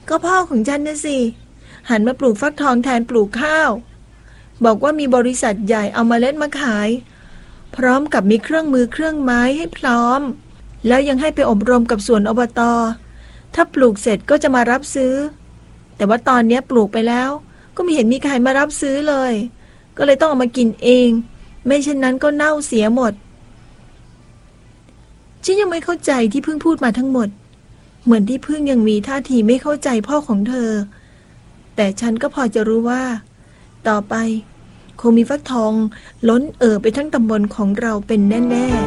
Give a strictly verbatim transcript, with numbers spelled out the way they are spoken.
ก็พ่อของฉันนะสิหันมาปลูกฟักทองแทนปลูกข้าวบอกว่ามีบริษัทใหญ่เอาเมล็ดมาขายพร้อมกับมีเครื่องมือเครื่องไม้ให้พร้อมแล้วยังให้ไปอบรมกับสวนอบต.ถ้าปลูกเสร็จก็จะมารับซื้อแต่ว่าตอนนี้ปลูกไปแล้วก็ไม่เห็นมีใครมารับซื้อเลยก็เลยต้องเอามากินเองไม่เช่นนั้นก็เน่าเสียหมดฉันยังไม่เข้าใจที่เพิ่งพูดมาทั้งหมดเหมือนที่เพิ่งยังมีท่าทีไม่เข้าใจพ่อของเธอแต่ฉันก็พอจะรู้ว่าต่อไปคงมีฟักทองล้นเอ่อไปทั้งตำบลของเราเป็นแน่ๆ